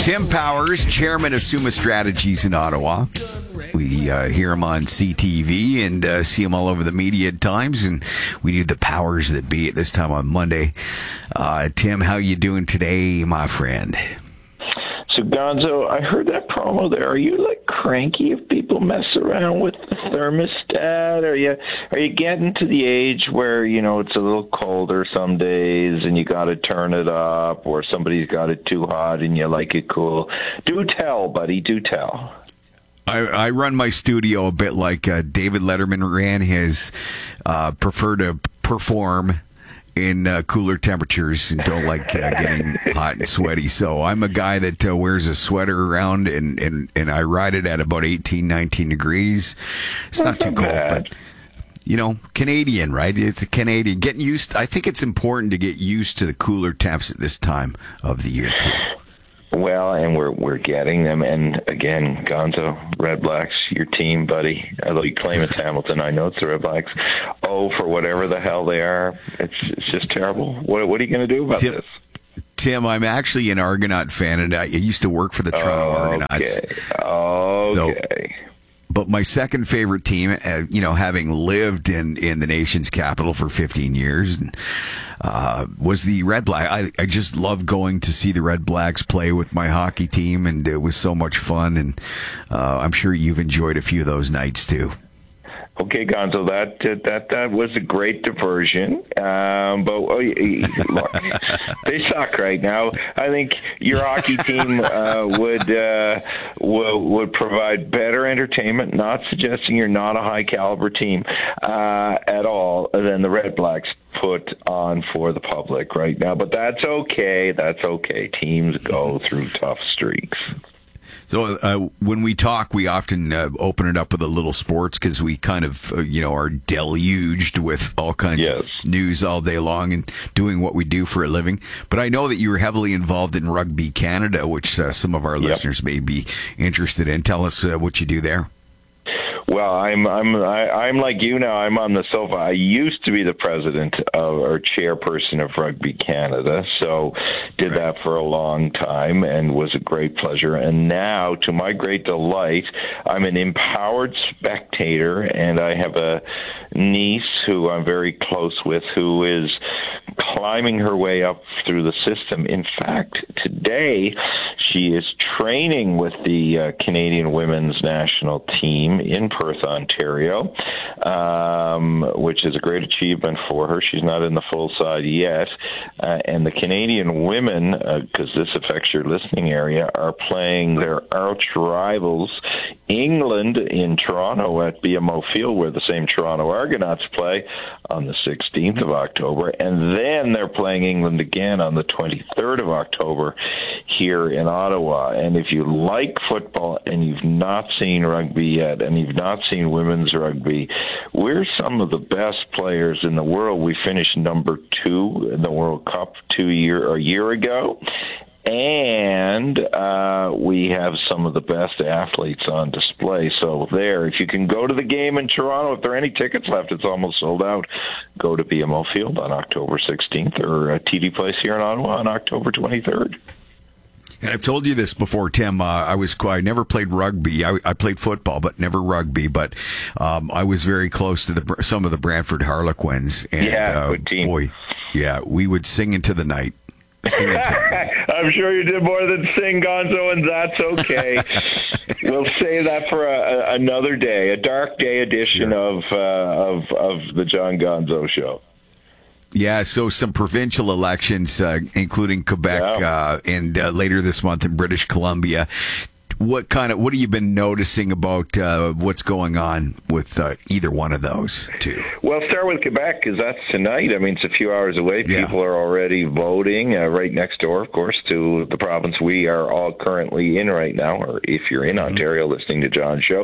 Tim Powers, chairman of Summa Strategies in Ottawa. We hear him on CTV and see him all over the media at times, and we do the powers that be at this time on Monday. Tim, how you doing today, my friend? So, Gonzo, I heard that promo there. Are you, cranky if people mess around with the thermostat? Are you getting to the age where, it's a little colder some days and you got to turn it up, or somebody's got it too hot and you like it cool? Do tell, buddy, do tell. I run my studio a bit like David Letterman ran his prefer to perform in cooler temperatures and don't like getting hot and sweaty. So I'm a guy that wears a sweater around and I ride it at about 18, 19 degrees. It's not too cold, but Canadian, right? It's a Canadian. Getting used. I think it's important to get used to the cooler temps at this time of the year too. Well, and we're getting them. And again, Gonzo, Red Blacks, your team, buddy. Although you claim it's Hamilton, I know it's the Red Blacks. Oh, for whatever the hell they are, it's just terrible. What are you going to do about this? Tim, I'm actually an Argonaut fan, and I used to work for the Toronto Argonauts. Okay. But my second favorite team, having lived in the nation's capital for 15 years, was the Red Black. I just love going to see the Red Blacks play with my hockey team, and it was so much fun. And I'm sure you've enjoyed a few of those nights too. Okay, Gonzo, that was a great diversion, but look, they suck right now. I think your hockey team would provide better entertainment. Not suggesting you're not a high caliber team at all than the Red Blacks put on for the public right now, but that's okay. That's okay. Teams go through tough streaks. So when we talk, we often open it up with a little sports because we kind of, are deluged with all kinds of news all day long and doing what we do for a living. But I know that you were heavily involved in Rugby Canada, which some of our listeners may be interested in. Tell us what you do there. Well, I'm like you now. I'm on the sofa. I used to be the president or chairperson of Rugby Canada, so did that for a long time and was a great pleasure. And now, to my great delight, I'm an empowered spectator, and I have a niece who I'm very close with who is climbing her way up through the system. In fact, today she is training with the Canadian women's national team in Perth, Ontario, which is a great achievement for her. She's not in the full side yet. And the Canadian women, because this affects your listening area, are playing their arch rivals, England, in Toronto at BMO Field, where the same Toronto Argonauts play, on the 16th of October. And then they're playing England again on the 23rd of October here in Ottawa. And if you like football and you've not seen rugby yet, and you've not seen women's rugby, we're some of the best players in the world. We finished number 2 in the World Cup a year ago. And we have some of the best athletes on display. So there, if you can go to the game in Toronto, if there are any tickets left, it's almost sold out. Go to BMO Field on October 16th or TD Place here in Ottawa on October 23rd. And I've told you this before, Tim. I never played rugby. I played football, but never rugby. But I was very close to some of the Brantford Harlequins. And, good team. Boy, we would sing into the night. I'm sure you did more than sing, Gonzo, and that's okay. We'll save that for another day, a dark day edition of the John Gonzo Show. Yeah, so some provincial elections, including Quebec, and later this month in British Columbia. What have you been noticing about what's going on with either one of those two? Well, start with Quebec, because that's tonight. I mean, it's a few hours away. Yeah. People are already voting right next door, of course, to the province we are all currently in right now, or if you're in Ontario listening to John's show.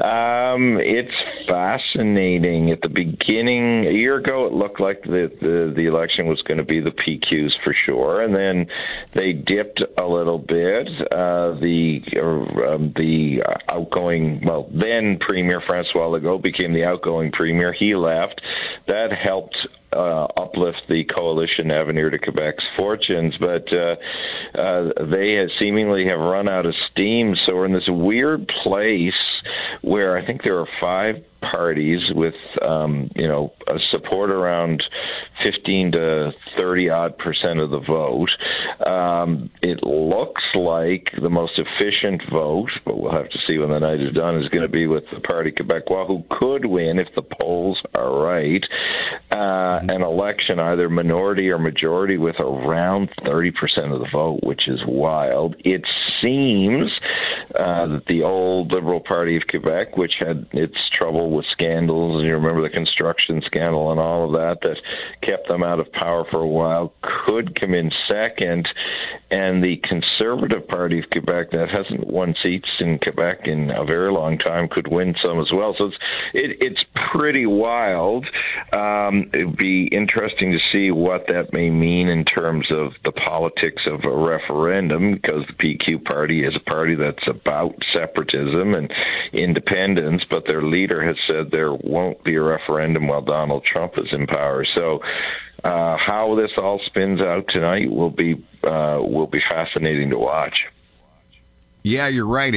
It's fascinating. At the beginning, a year ago, it looked like the election was going to be the PQs for sure, and then they dipped a little bit. The outgoing, then Premier François Legault became the outgoing Premier. He left. That helped uplift the Coalition Avenir to Quebec's fortunes, but they seemingly have run out of steam. So we're in this weird place where I think there are 5 parties with, a support around 15 to 30 odd % of the vote. It looks like the most efficient vote, but we'll have to see when the night is done, is going to be with the Parti Québécois, who could win if the polls are right. An election, either minority or majority, with around 30% of the vote, which is wild. It seems that the old Liberal Party of Quebec, which had its trouble with scandals, and you remember the construction scandal and all of that kept them out of power for a while, could come in second. And the Conservative Party of Quebec, that hasn't won seats in Quebec in a very long time, could win some as well. So it's pretty wild. It'd be interesting to see what that may mean in terms of the politics of a referendum, because the PQ party is a party that's about separatism and independence, but their leader has said there won't be a referendum while Donald Trump is in power. So how this all spins out tonight will be fascinating to watch. Yeah, you're right.